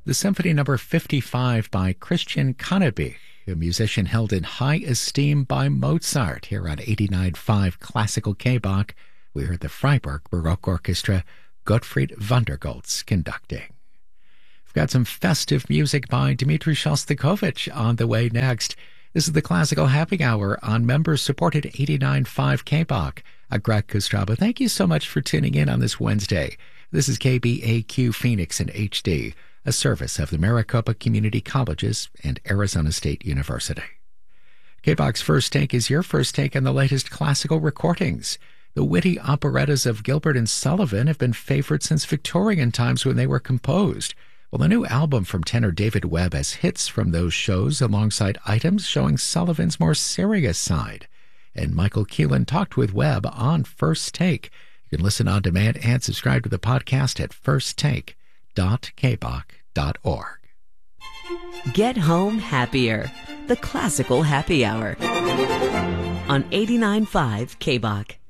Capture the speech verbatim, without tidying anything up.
The Symphony Number fifty-five by Christian Kannebich, a musician held in high esteem by Mozart. Here on eighty-nine point five Classical K-Bach, we heard the Freiburg Baroque Orchestra, Gottfried Vandergoltz conducting. We've got some festive music by Dmitri Shostakovich on the way next. This is the Classical Happy Hour on member-supported eighty-nine point five K-Bach. I'm Greg Kostraba. Thank you so much for tuning in on this Wednesday. This is K B A Q Phoenix in H D, a service of the Maricopa Community Colleges and Arizona State University. K-Bach's First Take is your first take on the latest classical recordings. The witty operettas of Gilbert and Sullivan have been favored since Victorian times when they were composed. Well, the new album from tenor David Webb has hits from those shows alongside items showing Sullivan's more serious side. And Michael Keelan talked with Webb on First Take. You can listen on demand and subscribe to the podcast at first take dot k bach dot org. Get home happier. The Classical Happy Hour on eighty-nine point five K-Bach.